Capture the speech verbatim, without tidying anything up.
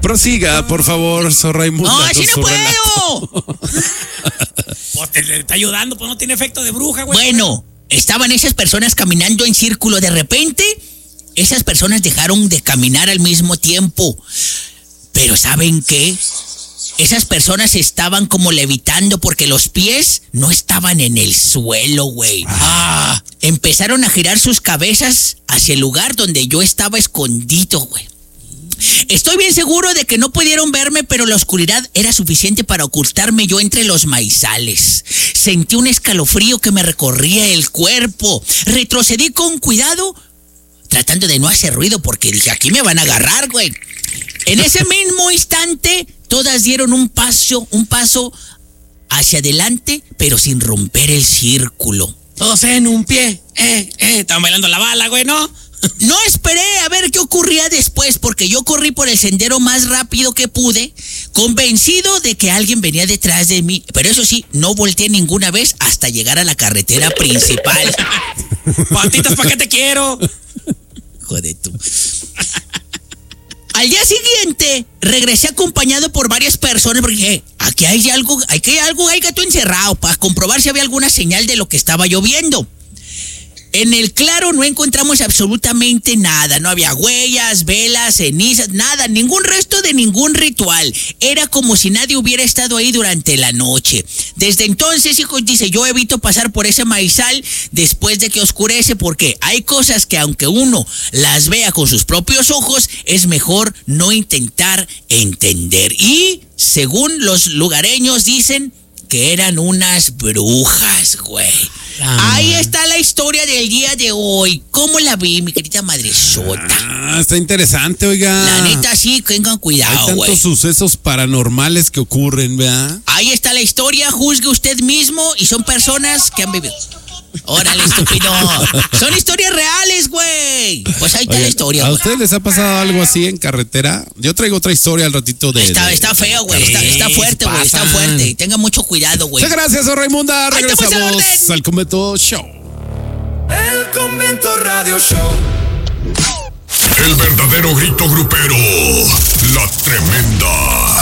Prosiga, por favor, Sor Raimunda. No, así no puedo. Pues te le está ayudando, pues no tiene efecto de bruja, güey. Bueno, estaban esas personas caminando en círculo. De repente, esas personas dejaron de caminar al mismo tiempo. Pero ¿saben qué? Esas personas estaban como levitando porque los pies no estaban en el suelo, güey. Ah, empezaron a girar sus cabezas hacia el lugar donde yo estaba escondido, güey. Estoy bien seguro de que no pudieron verme, pero la oscuridad era suficiente para ocultarme yo entre los maizales. Sentí un escalofrío que me recorría el cuerpo. Retrocedí con cuidado, tratando de no hacer ruido porque dije, aquí me van a agarrar, güey. En ese mismo instante, todas dieron un paso, un paso hacia adelante, pero sin romper el círculo. Todos en un pie. Eh, eh, estaban bailando la bala, güey, ¿no? No esperé a ver qué ocurría después, porque yo corrí por el sendero más rápido que pude, convencido de que alguien venía detrás de mí. Pero eso sí, no volteé ninguna vez hasta llegar a la carretera principal. Patitas, ¿para qué te quiero? Joder tú. Al día siguiente, regresé acompañado por varias personas porque dije, aquí hay algo, hay que algo, hay gato encerrado, para comprobar si había alguna señal de lo que estaba lloviendo. En el claro no encontramos absolutamente nada, no había huellas, velas, cenizas, nada, ningún resto de ningún ritual. Era como si nadie hubiera estado ahí durante la noche. Desde entonces, hijos, dice, yo evito pasar por ese maizal después de que oscurece porque hay cosas que aunque uno las vea con sus propios ojos, es mejor no intentar entender. Y según los lugareños dicen que eran unas brujas, güey. Ah. Ahí está la historia del día de hoy. ¿Cómo la vi, mi querida madresota? Ah, está interesante, oiga. La neta, sí, tengan cuidado, güey. Hay tantos sucesos paranormales que ocurren, ¿verdad? Ahí está la historia, juzgue usted mismo y son personas que han vivido. Órale, estúpido. Son historias reales, güey. Pues ahí está. Oye, la historia. ¿A güey. ustedes les ha pasado algo así en carretera? Yo traigo otra historia al ratito de... Está, de, está feo, güey. Está, está fuerte, güey. Está fuerte. Tenga mucho cuidado, güey. Muchas gracias, Sor Raimunda. Regresamos al Convento Show. El Convento Radio Show. El verdadero grito grupero. La Tremenda.